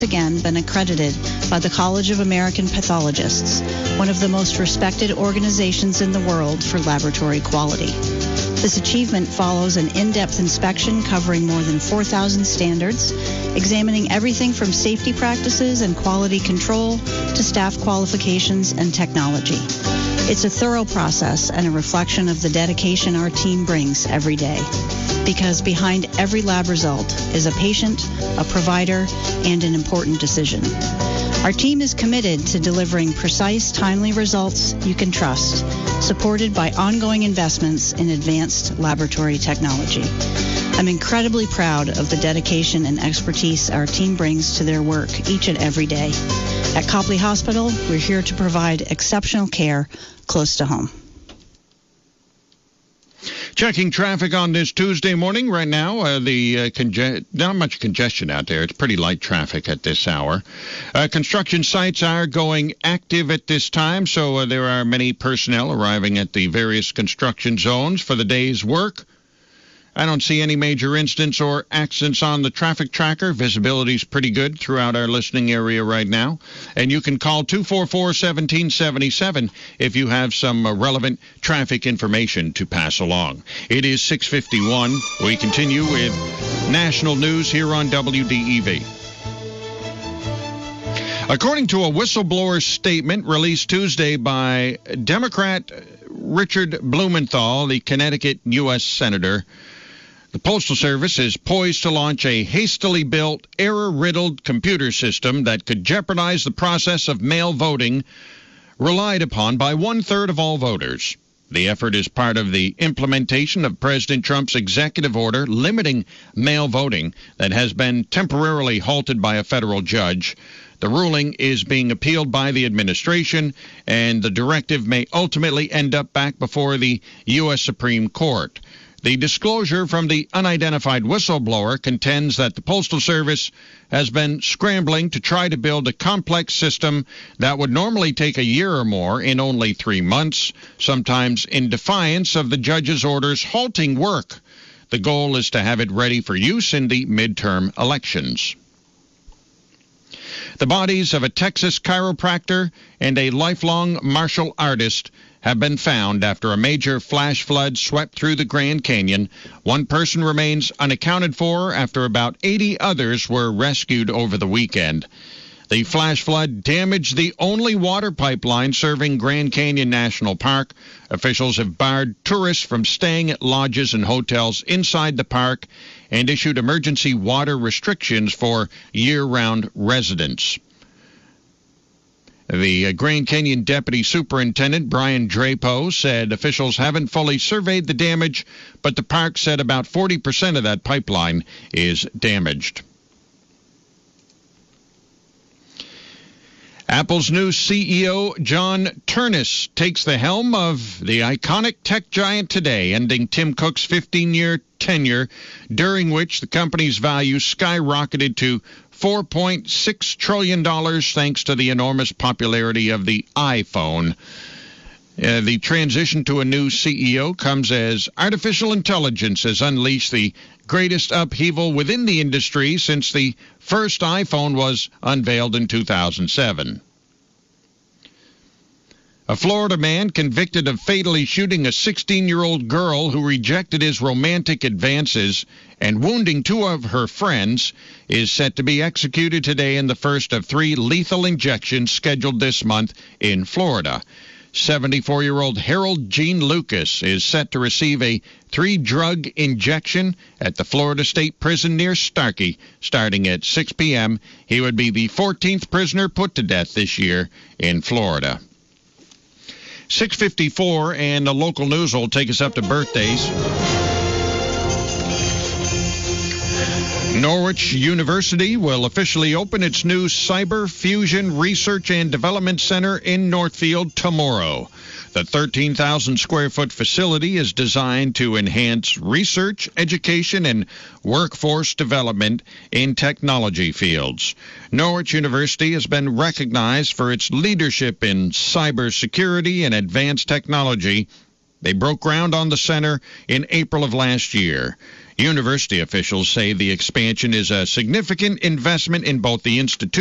again been accredited by the College of American Pathologists, one of the most respected organizations in the world for laboratory quality. This achievement follows an in-depth inspection covering more than 4,000 standards, examining everything from safety practices and quality control to staff qualifications and technology. It's a thorough process and a reflection of the dedication our team brings every day. Because behind every lab result is a patient, a provider, and an important decision. Our team is committed to delivering precise, timely results you can trust, supported by ongoing investments in advanced laboratory technology. I'm incredibly proud of the dedication and expertise our team brings to their work each and every day. At Copley Hospital, we're here to provide exceptional care close to home. Checking traffic on this Tuesday morning. Right now, not much congestion out there. It's pretty light traffic at this hour. Construction sites are going active at this time, so there are many personnel arriving at the various construction zones for the day's work. I don't see any major incidents or accidents on the traffic tracker. Visibility's pretty good throughout our listening area right now. And you can call 244-1777 if you have some relevant traffic information to pass along. It is 6:51. We continue with national news here on WDEV. According to a whistleblower statement released Tuesday by Democrat Richard Blumenthal, the Connecticut U.S. Senator, the Postal Service is poised to launch a hastily built, error-riddled computer system that could jeopardize the process of mail voting relied upon by one-third of all voters. The effort is part of the implementation of President Trump's executive order limiting mail voting that has been temporarily halted by a federal judge. The ruling is being appealed by the administration, and the directive may ultimately end up back before the U.S. Supreme Court. The disclosure from the unidentified whistleblower contends that the Postal Service has been scrambling to try to build a complex system that would normally take a year or more in only 3 months, sometimes in defiance of the judge's orders halting work. The goal is to have it ready for use in the midterm elections. The bodies of a Texas chiropractor and a lifelong martial artist have been found after a major flash flood swept through the Grand Canyon. One person remains unaccounted for after about 80 others were rescued over the weekend. The flash flood damaged the only water pipeline serving Grand Canyon National Park. Officials have barred tourists from staying at lodges and hotels inside the park and issued emergency water restrictions for year-round residents. The Grand Canyon Deputy Superintendent, Brian Drapeau, said officials haven't fully surveyed the damage, but the park said about 40% of that pipeline is damaged. Apple's new CEO, John Ternus, takes the helm of the iconic tech giant today, ending Tim Cook's 15-year tenure, during which the company's value skyrocketed to $4.6 trillion thanks to the enormous popularity of the iPhone. The transition to a new CEO comes as artificial intelligence has unleashed the greatest upheaval within the industry since the first iPhone was unveiled in 2007. A Florida man convicted of fatally shooting a 16-year-old girl who rejected his romantic advances and wounding 2 of her friends is set to be executed today in the first of 3 lethal injections scheduled this month in Florida. 74-year-old Harold Gene Lucas is set to receive a 3-drug injection at the Florida State Prison near Starkey starting at 6 p.m. He would be the 14th prisoner put to death this year in Florida. 6:54, and the local news will take us up to birthdays. Norwich University will officially open its new Cyber Fusion Research and Development Center in Northfield tomorrow. The 13,000-square-foot facility is designed to enhance research, education, and workforce development in technology fields. Norwich University has been recognized for its leadership in cybersecurity and advanced technology. They broke ground on the center in April of last year. University officials say the expansion is a significant investment in both the institution